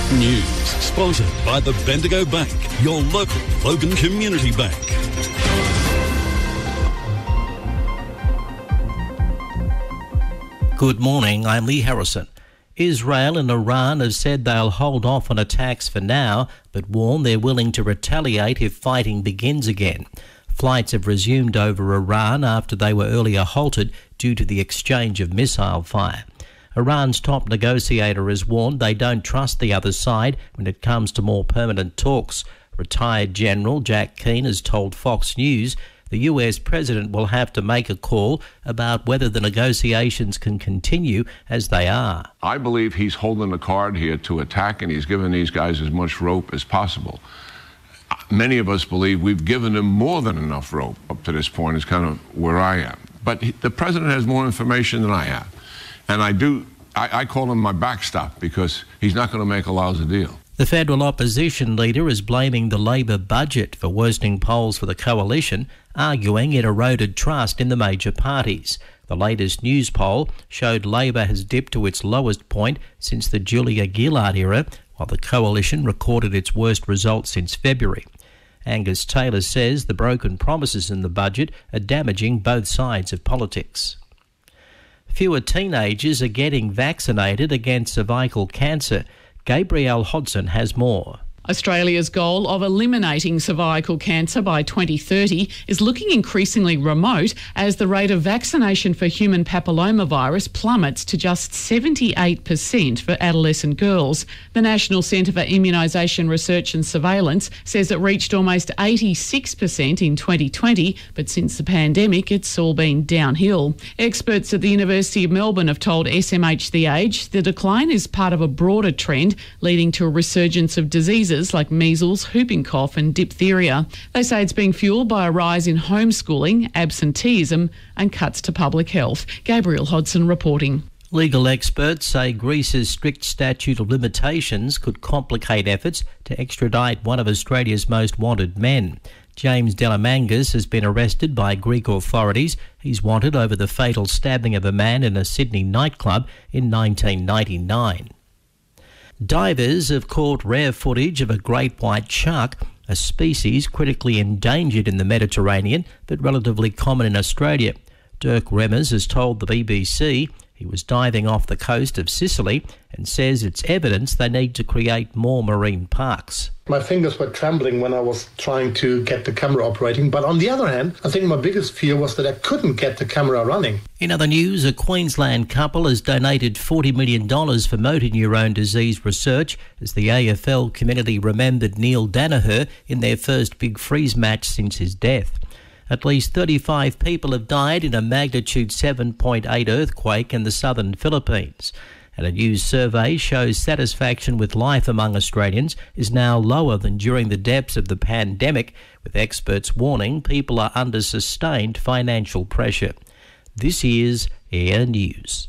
News, sponsored by the Bendigo Bank, your local Logan Community Bank. Good morning, I'm Lee Harrison. Israel and Iran have said they'll hold off on attacks for now, but warn they're willing to retaliate if fighting begins again. Flights have resumed over Iran after they were earlier halted due to the exchange of missile fire. Iran's top negotiator has warned they don't trust the other side when it comes to more permanent talks. Retired General Jack Keane has told Fox News the US president will have to make a call about whether the negotiations can continue as they are. I believe he's holding the card here to attack, and he's giving these guys as much rope as possible. Many of us believe we've given them more than enough rope up to this point, is kind of where I am. But the president has more information than I have. And I call him my backstop because he's not going to make a lousy deal. The federal opposition leader is blaming the Labor budget for worsening polls for the coalition, arguing it eroded trust in the major parties. The latest news poll showed Labor has dipped to its lowest point since the Julia Gillard era, while the coalition recorded its worst results since February. Angus Taylor says the broken promises in the budget are damaging both sides of politics. Fewer teenagers are getting vaccinated against cervical cancer. Gabrielle Hodson has more. Australia's goal of eliminating cervical cancer by 2030 is looking increasingly remote as the rate of vaccination for human papillomavirus plummets to just 78% for adolescent girls. The National Centre for Immunisation Research and Surveillance says it reached almost 86% in 2020, but since the pandemic it's all been downhill. Experts at the University of Melbourne have told SMH The Age the decline is part of a broader trend leading to a resurgence of diseases like measles, whooping cough and diphtheria. They say it's being fuelled by a rise in homeschooling, absenteeism and cuts to public health. Gabrielle Hodson reporting. Legal experts say Greece's strict statute of limitations could complicate efforts to extradite one of Australia's most wanted men. James Delamangas has been arrested by Greek authorities. He's wanted over the fatal stabbing of a man in a Sydney nightclub in 1999. Divers have caught rare footage of a great white shark, a species critically endangered in the Mediterranean but relatively common in Australia. Dirk Remmers has told the BBC he was diving off the coast of Sicily and says it's evidence they need to create more marine parks. My fingers were trembling when I was trying to get the camera operating, but on the other hand, I think my biggest fear was that I couldn't get the camera running. In other news, a Queensland couple has donated $40 million for motor neurone disease research as the AFL community remembered Neil Danaher in their first Big Freeze match since his death. At least 35 people have died in a magnitude 7.8 earthquake in the southern Philippines. And a new survey shows satisfaction with life among Australians is now lower than during the depths of the pandemic, with experts warning people are under sustained financial pressure. This is Air News.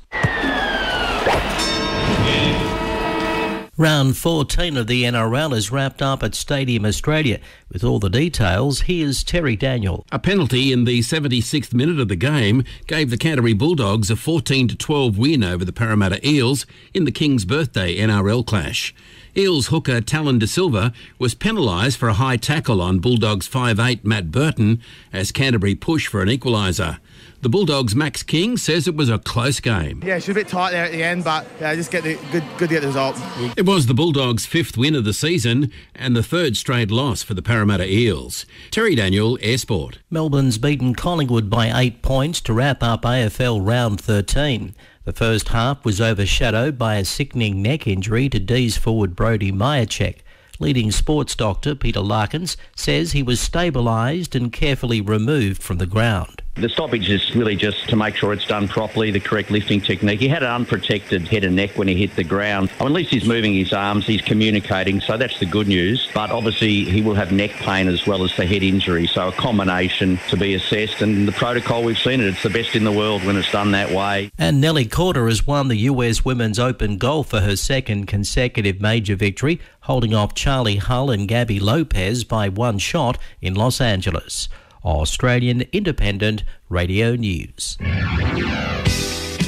Round 14 of the NRL is wrapped up at Stadium Australia. With all the details, here's Terry Daniel. A penalty in the 76th minute of the game gave the Canterbury Bulldogs a 14-12 win over the Parramatta Eels in the King's Birthday NRL clash. Eels hooker Talon De Silva was penalised for a high tackle on Bulldogs 5'8" Matt Burton as Canterbury pushed for an equaliser. The Bulldogs' Max King says it was a close game. Yeah, it was a bit tight there at the end, but just good to get the result. It was the Bulldogs' fifth win of the season and the third straight loss for the Parramatta Eels. Terry Daniel, Air Sport. Melbourne's beaten Collingwood by 8 points to wrap up AFL Round 13. The first half was overshadowed by a sickening neck injury to D's forward Brody Myercheck. Leading sports doctor Peter Larkins says he was stabilised and carefully removed from the ground. The stoppage is really just to make sure it's done properly, the correct lifting technique. He had an unprotected head and neck when he hit the ground. At least he's moving his arms, he's communicating, so that's the good news. But obviously he will have neck pain as well as the head injury, so a combination to be assessed. And the protocol, we've seen it, it's the best in the world when it's done that way. And Nelly Korda has won the US Women's Open Golf for her second consecutive major victory, holding off Charlie Hull and Gabby Lopez by one shot in Los Angeles. Australian Independent Radio News.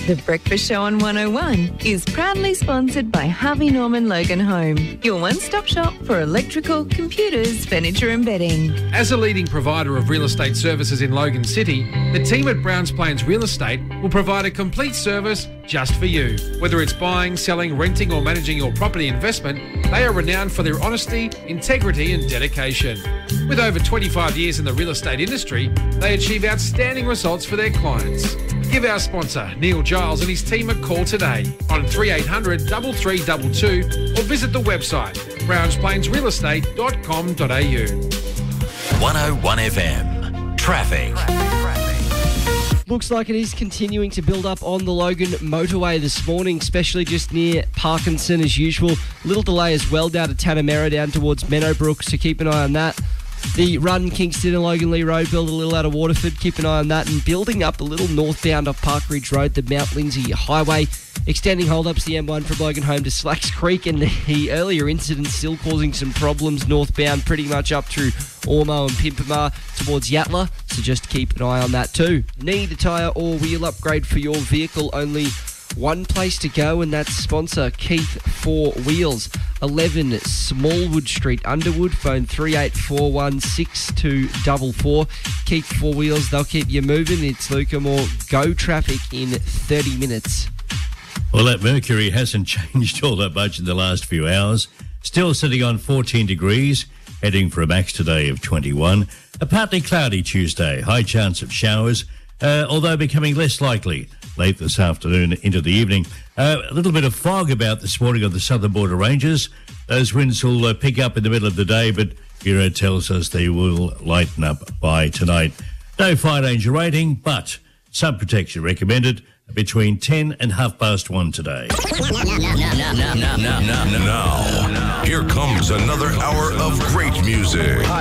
The Breakfast Show on 101 is proudly sponsored by Harvey Norman Logan Home, your one-stop shop for electrical, computers, furniture and bedding. As a leading provider of real estate services in Logan City, the team at Browns Plains Real Estate will provide a complete service just for you. Whether it's buying, selling, renting or managing your property investment, they are renowned for their honesty, integrity and dedication. With over 25 years in the real estate industry, they achieve outstanding results for their clients. Give our sponsor, Neil Giles and his team a call today on 3800 3322 or visit the website brownsplainsrealestate.com.au. 101 FM. Traffic. Looks like it is continuing to build up on the Logan motorway this morning, especially just near Parkinson as usual. Little delay as well down to Tanamera down towards Meadowbrook, so keep an eye on that. The run Kingston and Logan Lee Road build a little out of Waterford, keep an eye on that, and building up a little northbound off Park Ridge Road, the Mount Lindsay Highway, extending hold-ups the M1 from Logan Home to Slacks Creek, and the earlier incident still causing some problems northbound pretty much up through Ormo and Pimpamar towards Yatala, so just keep an eye on that too. Need a tyre or wheel upgrade for your vehicle? Only one place to go, and that's sponsor Keith 4 Wheels, 11 Smallwood Street, Underwood. Phone 38416244. Keith 4 Wheels, they'll keep you moving. It's Luca Moore. Go traffic in 30 minutes. Well, that mercury hasn't changed all that much in the last few hours. Still sitting on 14 degrees, heading for a max today of 21. A partly cloudy Tuesday, high chance of showers, although becoming less likely late this afternoon into the evening. A little bit of fog about this morning on the southern border ranges. Those winds will pick up in the middle of the day, but Bureau tells us they will lighten up by tonight. No fire danger rating, but sun protection recommended between 10 and 1:30 today. Now, here comes another hour of great music.